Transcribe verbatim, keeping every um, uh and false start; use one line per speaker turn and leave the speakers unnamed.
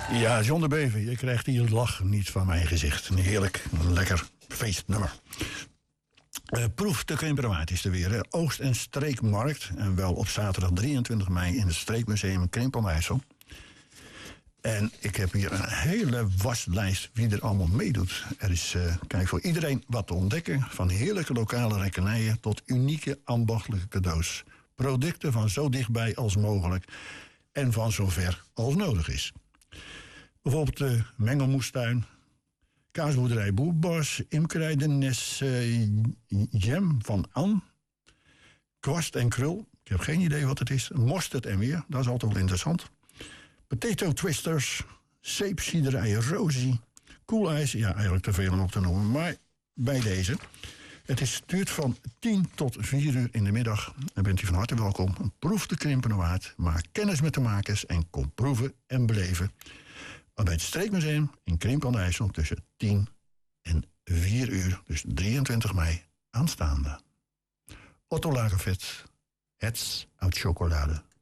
Ja, John de Bever, je krijgt hier lach niet van mijn gezicht. Een heerlijk, een lekker feestnummer. Uh, proef de Krimpenerwaard is er weer. Hè. Oogst- en streekmarkt. En wel op zaterdag drieëntwintig mei in het Streekmuseum in Krimpen aan IJssel. En ik heb hier een hele waslijst wie er allemaal meedoet. Er is, uh, kijk, voor iedereen wat te ontdekken. Van heerlijke lokale lekkernijen tot unieke ambachtelijke cadeaus. Producten van zo dichtbij als mogelijk. En van zover als nodig is. Bijvoorbeeld de mengelmoestuin. Kaasboerderij Boerbos. Imkerij de Nes uh, Jam van An. Kwast en krul. Ik heb geen idee wat het is. Mosterd en meer. Dat is altijd wel interessant. Potato twisters. Zeepsiederij Rosie. Koelijs. Ja, eigenlijk te veel om op te noemen. Maar bij deze. Het is, duurt van tien tot vier uur in de middag. Dan bent u van harte welkom. Proef de Krimpenerwaard. Maak kennis met de makers. En kom proeven en beleven. Bij het Streekmuseum in Krimpen aan de IJssel tussen tien en vier uur. Dus drieëntwintig mei aanstaande. Otto Lagerfeld. Het uit chocolade.